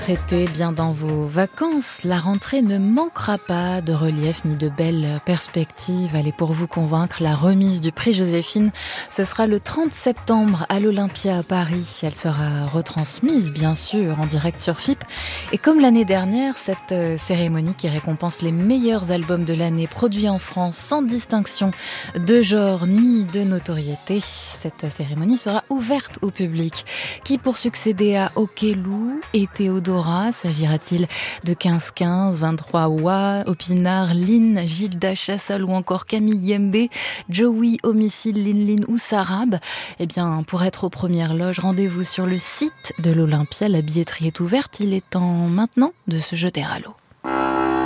Traitez bien dans vos vacances, la rentrée ne manquera pas de relief ni de belles perspectives. Allez, pour vous convaincre, la remise du prix Joséphine, ce sera le 30 septembre à l'Olympia à Paris. Elle sera retransmise, bien sûr, en direct sur FIP. Et comme l'année dernière, cette cérémonie qui récompense les meilleurs albums de l'année produits en France sans distinction de genre ni de notoriété, cette cérémonie sera ouverte au public. Qui pour succéder à Okelou et Théodora, s'agira-t-il de 15-15, 23 Wa, Opinard, Lynn, Gilda Chassol ou encore Camille Yembe, Joey, Homicide, Lin ou Sarab? Eh bien, pour être aux premières loges, rendez-vous sur le site de l'Olympia. La billetterie est ouverte. Il est temps maintenant de se jeter à l'eau.